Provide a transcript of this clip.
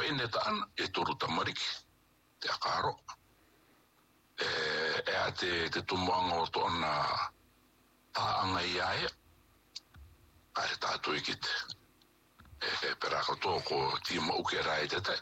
ineta ana e turu tamariki te akaro e a te tumuanga o tōna taanga iae a re tātou i kite peraka tōko tima uke rai te tai